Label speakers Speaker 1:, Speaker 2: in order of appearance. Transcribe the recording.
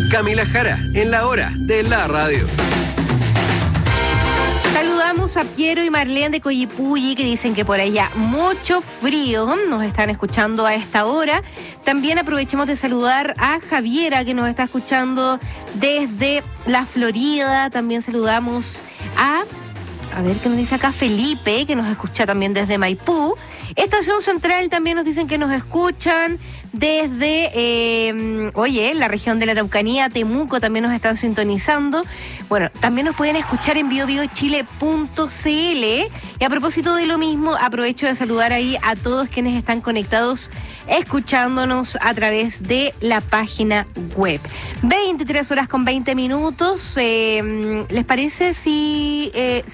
Speaker 1: Camila Jara, en la hora de la radio.
Speaker 2: Saludamos a Piero y Marlene de Coyipulli, que dicen que por allá mucho frío. Nos están escuchando a esta hora. También aprovechemos de saludar a Javiera, que nos está escuchando desde la Florida. También saludamos a ver qué nos dice acá Felipe, que nos escucha también desde Maipú. Estación Central también nos dicen que nos escuchan desde, la región de la Araucanía, Temuco también nos están sintonizando. Bueno, también nos pueden escuchar en biobiochile.cl. Y a propósito de lo mismo, aprovecho de saludar ahí a todos quienes están conectados, escuchándonos a través de la página web. 23 horas con 20 minutos. ¿Les parece si